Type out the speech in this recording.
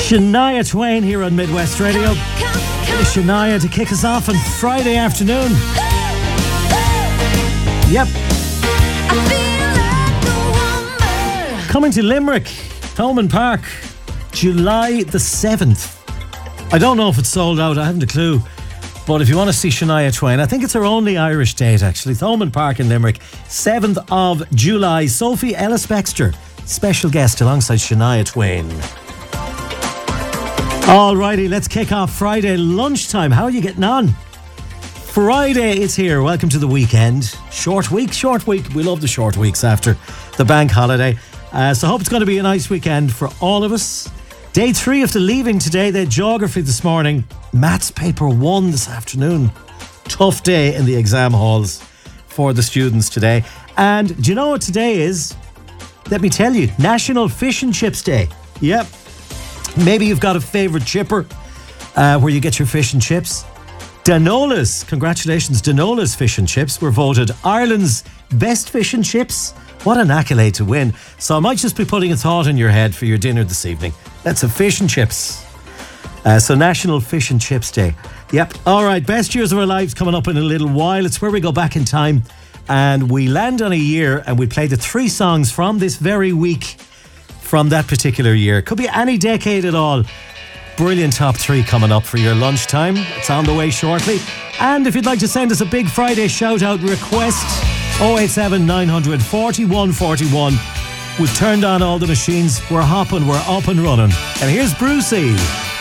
Shania Twain here on Midwest Radio. It's Shania to kick us off on Friday afternoon. Yep. Coming to Limerick, Thomond Park, July the 7th. I don't know if it's sold out, I haven't a clue. But if you want to see Shania Twain, I think it's her only Irish date actually. Thomond Park in Limerick, 7th of July. Sophie Ellis-Bextor, special guest alongside Shania Twain. Alrighty, let's kick off Friday lunchtime. How are you getting on? Friday is here. Welcome to the weekend. Short week. We love the short weeks after the bank holiday. So I hope it's going to be a nice weekend for all of us. Day 3 of the leaving today. They had geography this morning. Maths paper 1 this afternoon. Tough day in the exam halls for the students today. And do you know what today is? Let me tell you. National Fish and Chips Day. Yep. Maybe you've got a favourite chipper where you get your fish and chips. Danola's, congratulations, Danola's Fish and Chips were voted Ireland's best fish and chips. What an accolade to win. So I might just be putting a thought in your head for your dinner this evening. That's a fish and chips. So National Fish and Chips Day. Yep. All right, best years of our lives coming up in a little while. It's where we go back in time and we land on a year and we play the 3 songs from this very week from that particular year. Could be any decade at all. Brilliant top 3 coming up for your lunchtime. It's on the way shortly. And if you'd like to send us a big Friday shout out request, 087 900 4141. We've turned on all the machines. We're hopping, we're up and running. And here's Brucey.